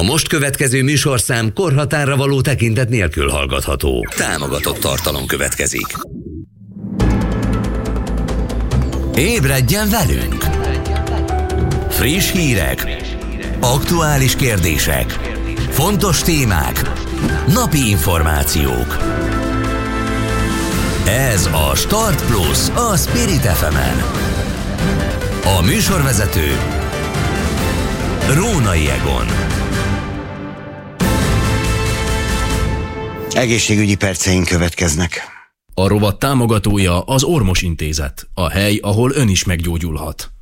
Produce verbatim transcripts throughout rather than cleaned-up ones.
A most következő műsorszám korhatárra való tekintet nélkül hallgatható. Támogatott tartalom következik. Ébredjen velünk! Friss hírek, aktuális kérdések, fontos témák, napi információk. Ez a Start Plus a Spirit ef emen. A műsorvezető Rónai Egon. Egészségügyi perceink következnek. A rovat támogatója az Ormos Intézet, a hely, ahol ön is meggyógyulhat.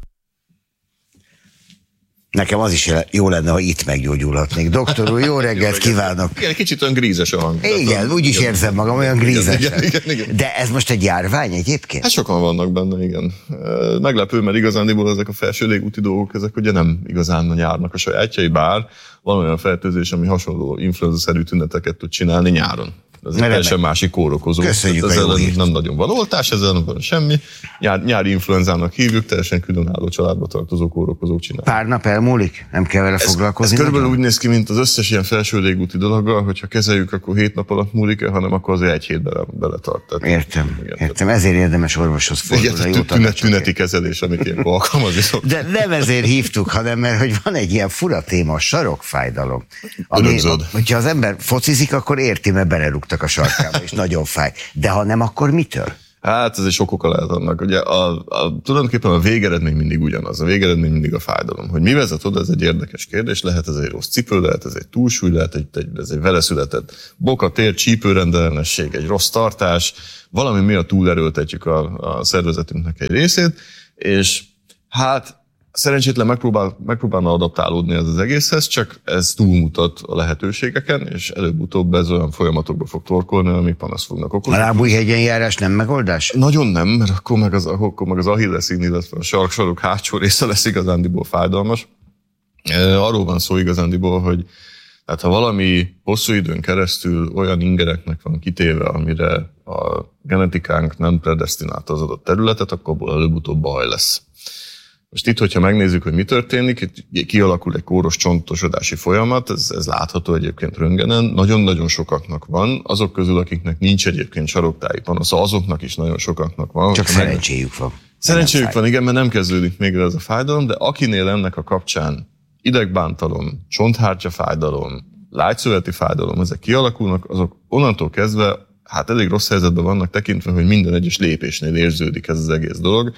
Nekem az is jó lenne, ha itt meggyógyulhatnék. Doktor úr, jó reggelt kívánok! Igen, kicsit olyan grízes a hang. Igen, úgy is érzem magam, olyan grízesen. De ez most egy járvány egyébként? Hát sokan vannak benne, igen. Meglepő, mert igazándiból ezek a felső légúti dolgok, ezek ugye nem igazán járnak a sajátjai, bár van olyan fertőzés, ami hasonló influenza-szerű tüneteket tud csinálni nyáron. Ez egy teljesen másik kórokozó. Köszönjük ez a jó hírt. Nem nagyon van oltás, ezzel nem van semmi. Nyár, nyári influenzának hívjuk, teljesen különálló családba tartozó kórokozók csinálják. Pár nap elmúlik? Nem kell vele ez, foglalkozni? Ez körülbelül úgy néz ki, mint az összes ilyen felső légúti dologgal, hogyha kezeljük, akkor hét nap alatt múlik el, hanem akkor azért egy hét bele, bele tart. Tehát, értem, igen, értem. Ezért érdemes orvoshoz fordulni. Igen, tünet, tüneti kezelés, amit ilyenkor alkalmazni szoktuk. De nem ezért hívtuk, hanem mert hogy van egy ilyen fura téma, a sarokfájdalom. Ami, hogyha az ember focizik, akkor érti, mert belerúgtak a sarkába, és nagyon fáj. De ha nem, akkor mitől? Hát ez egy sok oka lehet annak. Ugye a, a, tulajdonképpen a végeredmény mindig ugyanaz. A végeredmény mindig a fájdalom. Hogy mi vezet oda, ez egy érdekes kérdés. Lehet ez egy rossz cipő, lehet ez egy túlsúly, lehet egy, egy, ez egy veleszületett boka, tér, csípőrendellenesség, egy rossz tartás, valami miatt túlerőltetjük a, a szervezetünknek egy részét, és hát szerencsétlen megpróbál, megpróbálna adaptálódni ez az egészhez, csak ez túlmutat a lehetőségeken, és előbb-utóbb ez olyan folyamatokba fog torkolni, amik panaszt fognak okozni. A Lábújhegyen járás nem megoldás? Nagyon nem, mert akkor meg az, akkor meg az Achilleszín, illetve a sarok-sarok hátsó része lesz igazándiból fájdalmas. Arról van szó igazándiból, hogy tehát ha valami hosszú időn keresztül olyan ingereknek van kitéve, amire a genetikánk nem predesztinálta az adott területet, akkor abból előbb-utóbb baj lesz. Most itt, hogyha megnézzük, hogy mi történik, itt kialakul egy kóros csontosodási folyamat, ez, ez látható egyébként röntgenen, nagyon-nagyon sokaknak van, azok közül, akiknek nincs egyébként saroktáji panasza, azoknak is nagyon sokaknak van. Csak szerencséjük van. Szerencséjük van, igen, mert nem kezdődik még ez a fájdalom, de akinél ennek a kapcsán idegbántalom, csonthártya fájdalom, lágyszöveti fájdalom, ezek kialakulnak, azok onnantól kezdve hát elég rossz helyzetben vannak tekintve, hogy minden egyes lépésnél érződik ez az egész dolog.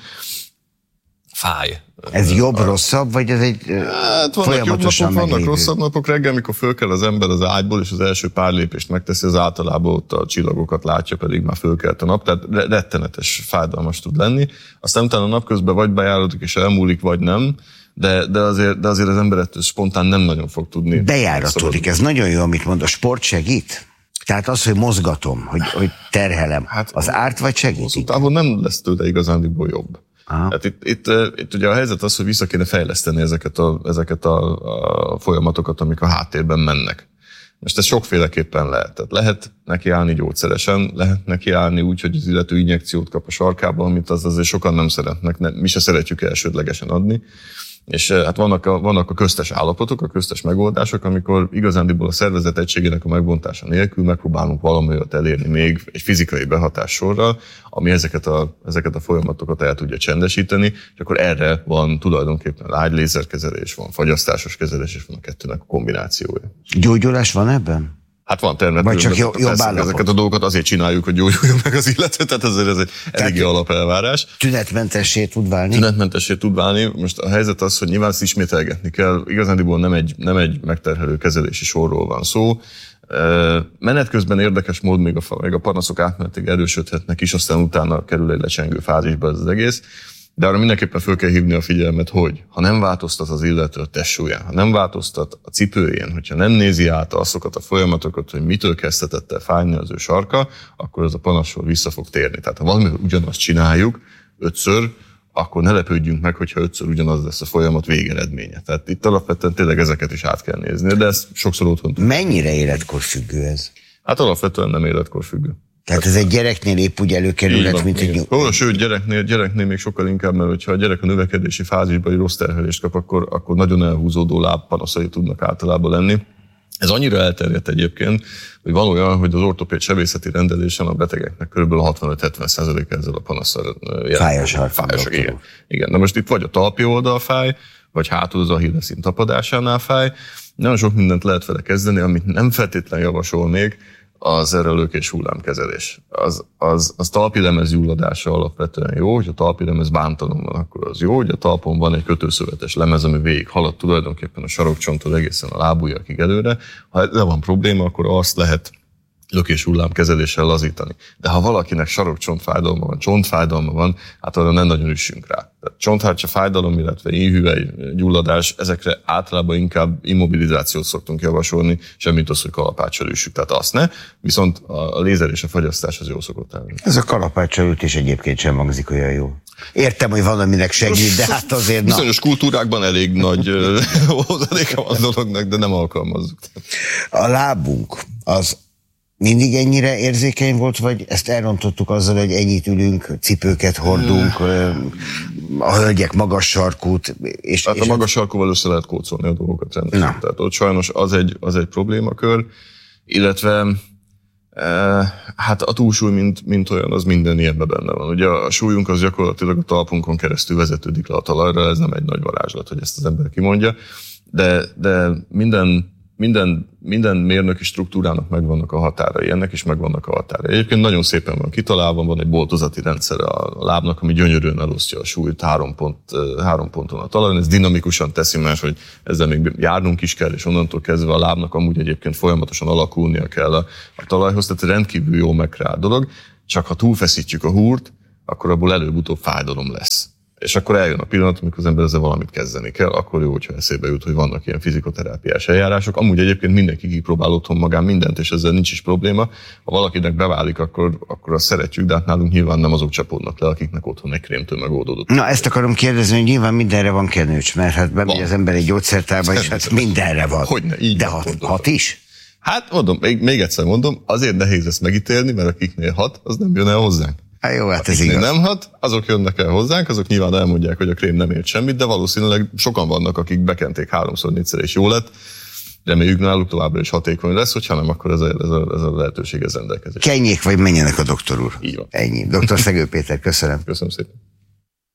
Fáj. Ez jobb, a... rosszabb, vagy ez egy hát vannak jobb napok, vannak rosszabb napok. Reggel, amikor föl kell az ember az ágyból, és az első pár lépést megteszi, az általában ott a csillagokat látja, pedig már fölkelt a nap, tehát rettenetes, fájdalmas tud lenni. Aztán utána a napközben vagy bejáratik, és elmúlik, vagy nem, de, de, azért, de azért az ember ettől spontán nem nagyon fog tudni. Bejáratodik, ez nagyon jó, amit mond. A sport segít? Tehát az, hogy mozgatom, hogy, hogy terhelem, hát, az árt vagy segít? Hosszú távon nem lesz tőle igazándiból jobb. Hát itt, itt, itt ugye a helyzet az, hogy vissza kéne fejleszteni ezeket a, ezeket a, a folyamatokat, amik a háttérben mennek. Most ez sokféleképpen lehet. Tehát lehet nekiállni gyógyszeresen, lehet nekiállni úgy, hogy az illető injekciót kap a sarkába, amit az azért sokan nem szeretnek, nem, mi se szeretjük elsődlegesen adni. És hát vannak a, vannak a köztes állapotok, a köztes megoldások, amikor igazándiból a szervezet egységének a megbontása nélkül megpróbálunk valami olyat elérni még egy fizikai behatás sorral, ami ezeket a, ezeket a folyamatokat el tudja csendesíteni, és akkor erre van tulajdonképpen lágy lézerkezelés, van fagyasztásos kezelés, és van a kettőnek a kombinációja. Gyógyulás van ebben? Hát van természetesen. Vagy csak jobb állapot. Ezeket a dolgokat azért csináljuk, hogy gyógyuljon meg az illető, tehát ezért ez egy eléggé alapelvárás. Tünetmentessé tud válni? Tünetmentessé tud válni. Most a helyzet az, hogy nyilván ezt ismételgetni kell. Igazándiból nem egy, nem egy megterhelő kezelési sorról van szó. Menet közben érdekes mód még a, még a panaszok átmenetig erősödhetnek is, aztán utána kerül egy lecsengő fázisba ez az egész. De arra mindenképpen föl kell hívni a figyelmet, hogy ha nem változtat az illető a testsúlyán, ha nem változtat a cipőjén, hogyha nem nézi át azokat a folyamatokat, hogy mitől kezdhetett el fájni az ő sarka, akkor ez a panaszsor vissza fog térni. Tehát ha valamivel ugyanazt csináljuk ötször, akkor ne lepődjünk meg, hogyha ötször ugyanaz lesz a folyamat végeredménye. Tehát itt alapvetően tényleg ezeket is át kell nézni, de ezt sokszor otthon. Mennyire életkorfüggő ez? Hát alapvetően nem életkorfüggő. Tehát ez egy gyereknél épp úgy előkerülhet, van, mint egy... Ó, sőt, gyereknél, gyereknél még sokkal inkább, mert hogyha a gyerek a növekedési fázisban egy rossz terhelést kap, akkor, akkor nagyon elhúzódó lábpanaszai tudnak általában lenni. Ez annyira elterjedt egyébként, hogy van olyan, hogy az ortopéd sebészeti rendelésen a betegeknek kb. hatvanöt-hetven százalék ezzel a panaszsal jelent. Fájos Fájos, igen. igen. Na most itt vagy a talpi oldal fáj, vagy hátul az ahilleszín tapadásánál fáj. Nagyon sok mindent lehet vele kezdeni, amit nem feltétlenül javasolnék, az erre lökés hullámkezelés. Az, az, az talpilemez gyulladása alapvetően jó, hogy a talpilemez bántalom van, akkor az jó, hogy a talpon van egy kötőszövetes lemez, ami végig halad tulajdonképpen a sarokcsonttól egészen a lábujjakig előre. Ha le van probléma, akkor azt lehet lökés hullámkezeléssel lazítani. De ha valakinek sarokcsontfájdalma van, csontfájdalma van, hát arra nem nagyon üssünk rá. Tehát csonthártya fájdalom, illetve éhhüvely, gyulladás, ezekre általában inkább immobilizációt szoktunk javasolni, semmint az, hogy kalapáccsal üssük, tehát azt ne. Viszont a lézer és a fagyasztás az jó szokott állni. Ez a kalapáccsal ütés egyébként sem hangzik olyan jó. Értem, hogy van, aminek segít, de hát azért... Bizonyos na. kultúrákban elég nagy hozadéka van dolognak, de nem alkalmazzuk. A lábunk az mindig ennyire érzékeny volt, vagy ezt elrontottuk azzal, hogy ennyit ülünk, cipőket hordunk, a hölgyek magas sarkút, és... Hát és a magas sarkúval össze lehet kócolni a dolgokat rendesen. Tehát ott sajnos az egy, az egy problémakör, illetve e, hát a túlsúly, mint, mint olyan, az minden ilyenben benne van. Ugye a súlyunk az gyakorlatilag a talpunkon keresztül vezetődik le a talajra, ez nem egy nagy varázslat, hogy ezt az ember kimondja, de, de minden Minden, minden mérnöki struktúrának megvannak a határai, ennek is megvannak a határai. Egyébként nagyon szépen van kitalálva, van egy boltozati rendszer a lábnak, ami gyönyörűen elosztja a súlyt három, pont, három ponton a talajon. Ez dinamikusan teszi más, hogy ezzel még járnunk is kell, és onnantól kezdve a lábnak amúgy egyébként folyamatosan alakulnia kell a, a talajhoz. Tehát rendkívül jó megkreált dolog, csak ha túlfeszítjük a húrt, akkor abból előbb-utóbb fájdalom lesz. És akkor eljön a pillanat, amikor az ember ezzel valamit kezdeni kell, akkor jó, hogyha eszébe jut, hogy vannak ilyen fizikoterápiás eljárások. Amúgy egyébként mindenki kipróbál otthon magán mindent, és ezzel nincs is probléma. Ha valakinek beválik, akkor, akkor azt szeretjük, de hát nálunk nyilván nem azok csapódnak le, akiknek otthon egy krémtől megoldódott. Na, ezt akarom kérdezni, hogy nyilván mindenre van kenőcs, mert hát bemegy az ember egy gyógyszertárba, és hát mindenre van. Hogyne, így de hat, hat is? Hát mondom, még, még egyszer mondom, azért nehéz ezt megítélni, mert akiknél hat, az nem jön el hozzánk. Hát jó, hát ez igaz. Nem hat, azok jönnek el hozzánk, azok nyilván elmondják, hogy a krém nem ért semmit, de valószínűleg sokan vannak, akik bekenték háromszor, négyszer és jó lett. Reméljük náluk továbbra is hatékony lesz, hogyha nem, akkor ez a, ez a, ez a lehetőség ez rendelkezés. Kenjék, vagy menjenek a doktor úr. Így van. Ennyi. doktor Szegő Péter, köszönöm. Köszönöm szépen.